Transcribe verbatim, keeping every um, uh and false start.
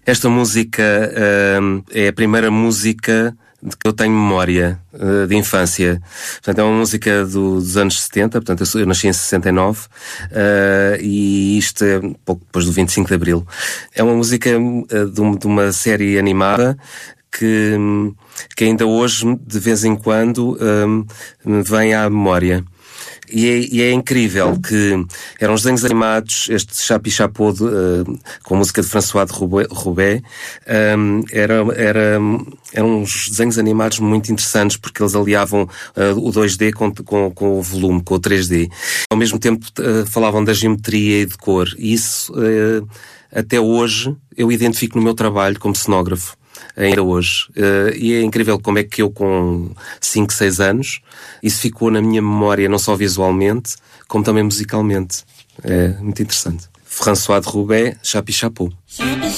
Esta música uh, é a primeira música de que eu tenho memória uh, de infância. Portanto, é uma música do, dos anos setenta, portanto, eu, sou, eu nasci em sessenta e nove, uh, e isto é um pouco depois do vinte e cinco de Abril. É uma música uh, de, um, de uma série animada que, que ainda hoje, de vez em quando, um, me vem à memória. E é, e é incrível que eram os desenhos animados, este Chapi Chapeau, uh, com a música de François de Roubaix, um, era, era, eram uns desenhos animados muito interessantes, porque eles aliavam uh, o dois D com, com, com o volume, com o três D. Ao mesmo tempo uh, falavam da geometria e de cor. E isso, uh, até hoje, eu identifico no meu trabalho como cenógrafo. Ainda hoje. Uh, e é incrível como é que eu, com cinco, seis anos, isso ficou na minha memória, não só visualmente, como também musicalmente. É muito interessante. François de Roubaix, Chapi Chapeau.